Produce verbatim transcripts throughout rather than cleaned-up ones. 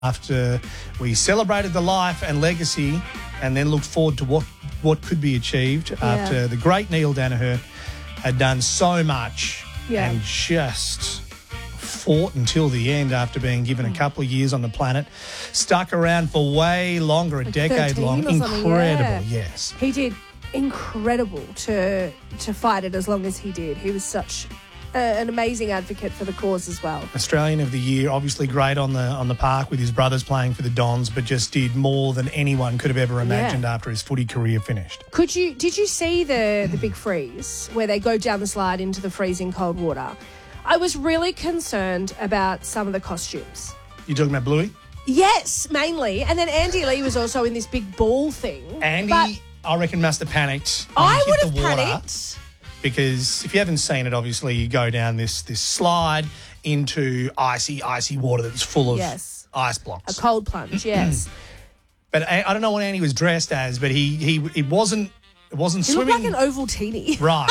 after we celebrated the life and legacy and then looked forward to what, what could be achieved Yeah. after the great Neil Danaher had done so much Yeah. and just fought until the end after being given a couple of years on the planet, stuck around for way longer, a Like decade thirteen long. or something, Incredible, yeah. yes. He did incredible to to fight it as long as he did. He was such a, an amazing advocate for the cause as well. Australian of the Year, obviously great on the on the park with his brothers playing for the Dons, but just did more than anyone could have ever imagined after his footy career finished. Could you did you see the the big freeze where they go down the slide into the freezing cold water? I was really concerned about some of the costumes. You talking about Bluey? Yes, mainly. And then Andy Lee was also in this big ball thing. Andy, but I reckon, must have panicked. when he I hit would the have water. panicked. Because if you haven't seen it, obviously you go down this this slide into icy, icy water that's full of Yes. ice A blocks. cold plunge, yes. But I, I don't know what Andy was dressed as, but he he it wasn't it wasn't He looked swimming like an Ovaltine. right.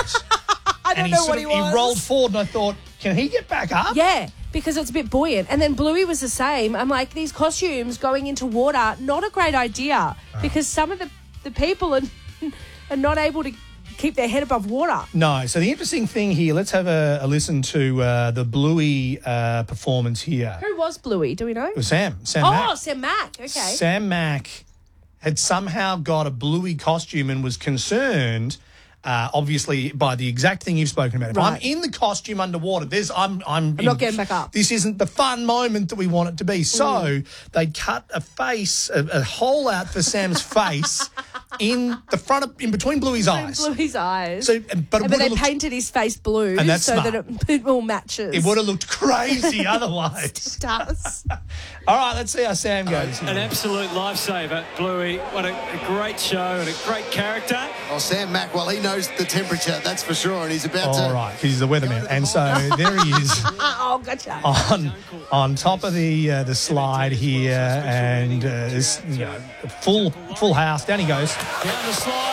I don't and he know sort what of, he was. he rolled forward, and I thought, can he get back up? Yeah, because it's a bit buoyant. And then Bluey was the same. I'm like, these costumes going into water, not a great idea because some of the, the people are, are not able to keep their head above water. No. So the interesting thing here, let's have a, a listen to uh, the Bluey uh, performance here. Who was Bluey? Do we know? It was Sam. Sam Oh, Mack. Sam Mack. Okay. Sam Mack had somehow got a Bluey costume and was concerned, uh, obviously, by the exact thing you've spoken about. If I'm Right. in the costume underwater, there's I'm I'm, I'm not getting back up. This isn't the fun moment that we want it to be. So they cut a face, a, a hole out for Sam's face in the front of, in between Bluey's eyes. Bluey's eyes. So, but it but would've they looked- painted his face blue And that's so smart. that it, it all matches. It would have looked crazy otherwise. It does. All right, let's see how Sam goes. An absolute lifesaver, Bluey. What a, a great show and a great character. Oh, Sam Mack, well, he knows the temperature, that's for sure, and he's about All to... right, because he's the weatherman. And so there he is. Oh, gotcha. on on top of the uh, the slide here, and uh, this, you know, full full house. Down he goes. Down the slide.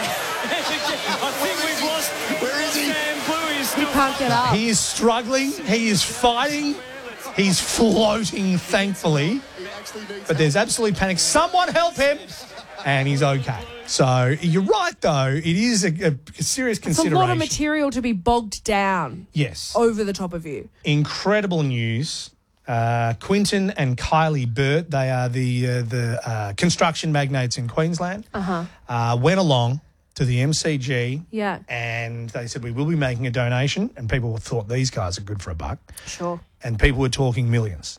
I think we've lost. Where is he? Sam Bluey is He still. can't get up. He is struggling. He is fighting. He's floating, thankfully. But there's absolute panic. Someone help him! And he's okay. So you're right, though. It is a, a serious It's a consideration. lot of material to be bogged down Yes. over the top of you. Incredible news. Uh, Quinton and Kylie Burt, they are the uh, the uh, construction magnates in Queensland, Uh-huh. uh, went along to the M C G Yeah, and they said, we will be making a donation. And people thought these guys are good for a buck. sure. And people were talking millions.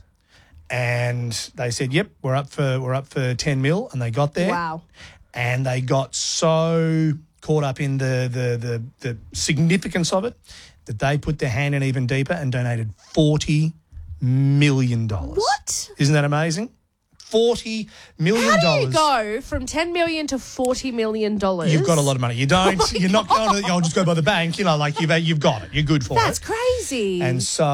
And they said, yep, we're up for we're up for ten mil. And they got there. Wow. And they got so caught up in the, the, the, the significance of it that they put their hand in even deeper and donated forty million dollars. What? Isn't that amazing? forty million How dollars. do you go from ten million to forty million dollars? You've got a lot of money. You don't. Oh my you're not going to, I'll just go by the bank. You know, like you've, you've got it. You're good for That's it. crazy. And so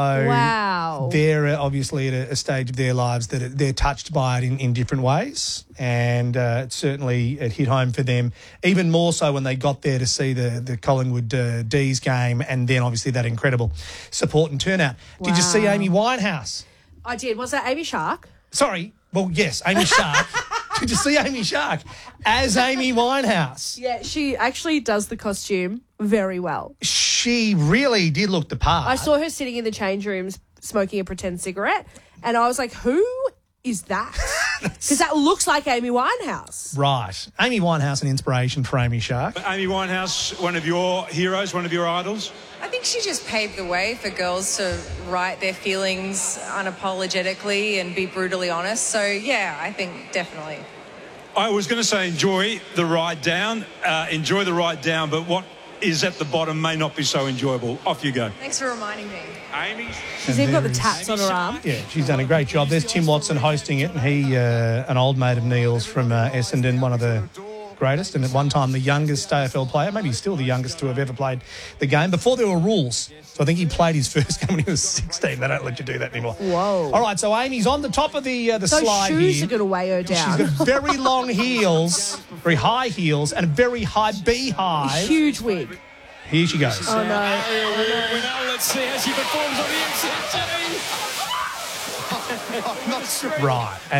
Wow. they're uh, obviously at a, a stage of their lives that it- they're touched by it in, in different ways. And uh, it certainly it hit home for them, even more so when they got there to see the, the Collingwood uh, D's game and then obviously that incredible support and turnout. Did you see Wow. Amy Winehouse? I did. Was that Amy Shark? Sorry. Well, yes, Amy Shark. Did you see Amy Shark as Amy Winehouse? Yeah, she actually does the costume very well. She really did look the part. I saw her sitting in the change rooms smoking a pretend cigarette, and I was like, who is that? Because that looks like Amy Winehouse. Right. Amy Winehouse, an inspiration for Amy Shark. Amy Winehouse, one of your heroes, one of your idols? I think she just paved the way for girls to write their feelings unapologetically and be brutally honest. So, yeah, I think definitely. I was going to say enjoy the ride down, uh, enjoy the ride down, but what is at the bottom may not be so enjoyable. Off you go. Thanks for reminding me. Amy? She's even got the tats on her arm. Yeah, she's done a great job. There's Tim Watson hosting it, and he, uh, an old mate of Neil's from uh, Essendon, one of the greatest, and at one time the youngest A F L player, maybe still the youngest to have ever played the game, before there were rules. So I think he played his first game when he was sixteen. They don't let you do that anymore. Whoa. All right, so Amy's on the top of the uh, the Those slide shoes here. are going to weigh her down. She's got very long heels, very high heels, and a very high beehive. Huge wig. Here she goes. Oh, no. Ariel winner. Let's see how she performs on the M C G. I'm not sure. Right.